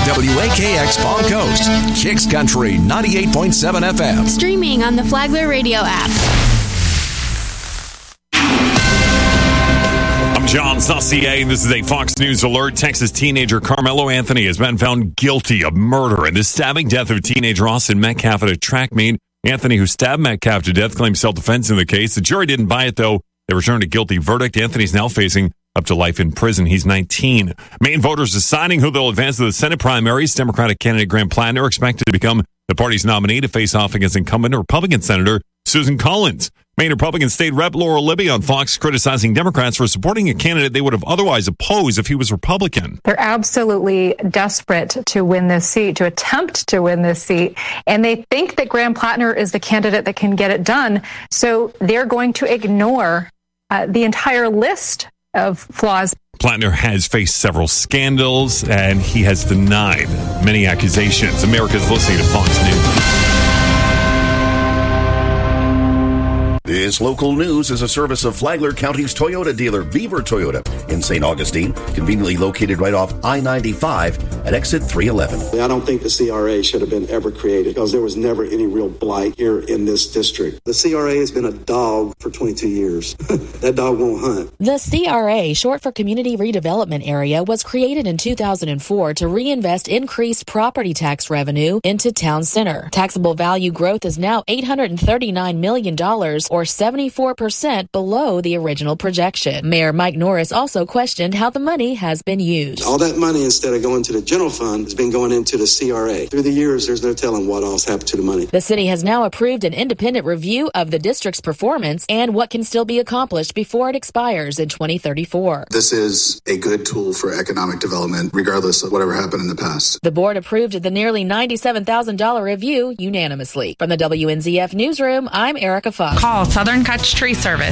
WAKX Palm Coast, Kicks Country 98.7 FM. Streaming on the Flagler Radio app. I'm John Saucier, and this is a Fox News alert. Texas teenager Carmelo Anthony has been found guilty of murder in the stabbing death of teenager Austin Metcalf at a track meet. Anthony, who stabbed Metcalf to death, claims self-defense in the case. The jury didn't buy it, though. They returned a guilty verdict. Anthony's now facing up to life in prison. He's 19. Maine voters deciding who they'll advance to the Senate primaries. Democratic candidate Graham Plattner expected to become the party's nominee to face off against incumbent Republican Senator Susan Collins. Maine Republican State Rep Laura Libby on Fox criticizing Democrats for supporting a candidate they would have otherwise opposed if he was Republican. They're absolutely desperate to win this seat, to attempt to win this seat, and they think that Graham Plattner is the candidate that can get it done. So they're going to ignore the entire list of flaws. Plattner has faced several scandals, and he has denied many accusations. America's listening to Fox News. This local news is a service of Flagler County's Toyota dealer, Beaver Toyota, in St. Augustine, conveniently located right off I-95 at exit 311. I don't think the CRA should have been ever created because there was never any real blight here in this district. The CRA has been a dog for 22 years. That dog won't hunt. The CRA, short for Community Redevelopment Area, was created in 2004 to reinvest increased property tax revenue into town center. Taxable value growth is now $839 million, or 74% below the original projection. Mayor Mike Norris also questioned how the money has been used. All that money, instead of going to the general fund, has been going into the CRA. Through the years, there's no telling what else happened to the money. The city has now approved an independent review of the district's performance and what can still be accomplished before it expires in 2034. This is a good tool for economic development, regardless of whatever happened in the past. The board approved the nearly $97,000 review unanimously. From the WNZF Newsroom, I'm Erica Fox. Call Southern Cuts Tree Service,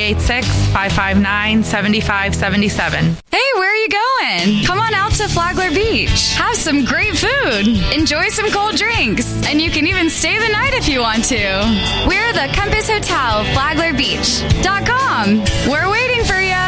386-559-7577. Hey, where are you going? Come on out to Flagler Beach. Have some great food. Enjoy some cold drinks. And you can even stay the night if you want to. We're the Compass Hotel, FlaglerBeach.com. We're waiting for you.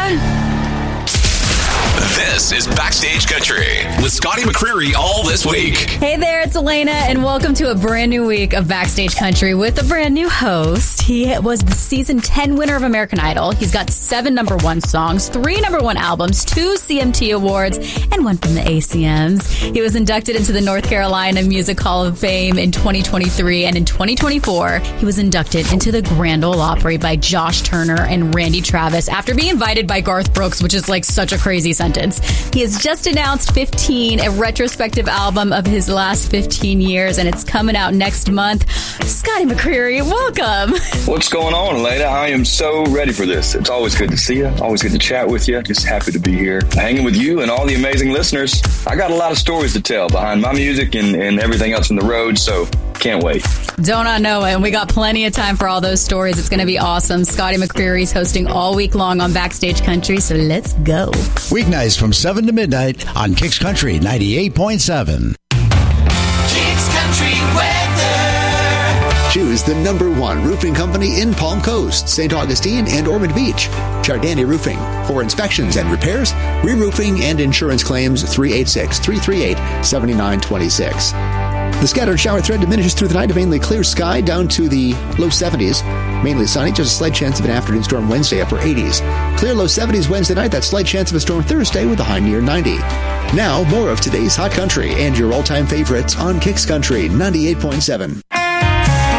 This is Backstage Country with Scotty McCreery all this week. Hey there, it's Elena, and welcome to a brand new week of Backstage Country with a brand new host. He was the season 10 winner of American Idol. He's got 7 #1 songs, 3 #1 albums, 2 CMT awards, and 1 from the ACMs. He was inducted into the North Carolina Music Hall of Fame in 2023, and in 2024, he was inducted into the Grand Ole Opry by Josh Turner and Randy Travis after being invited by Garth Brooks, which is like such a crazy sentence. He has just announced 15, a retrospective album of his last 15 years, and it's coming out next month. Scotty McCreery, welcome. What's going on, Elena? I am so ready for this. It's always good to see you. Always good to chat with you. Just happy to be here, hanging with you and all the amazing listeners. I got a lot of stories to tell behind my music and everything else on the road, so can't wait. Don't I know it? And we got plenty of time for all those stories. It's going to be awesome. Scotty McCreery's hosting all week long on Backstage Country, so let's go. Weeknights from 7 to midnight on Kicks Country 98.7. Kicks Country weather. Choose the #1 roofing company in Palm Coast, St. Augustine, and Ormond Beach. Chardani Roofing. For inspections and repairs, re-roofing and insurance claims, 386-338-7926. The scattered shower threat diminishes through the night, a mainly clear sky down to the low 70s. Mainly sunny, just a slight chance of an afternoon storm Wednesday, upper 80s. Clear low 70s Wednesday night, that slight chance of a storm Thursday with a high near 90. Now, more of today's Hot Country and your all-time favorites on Kicks Country 98.7.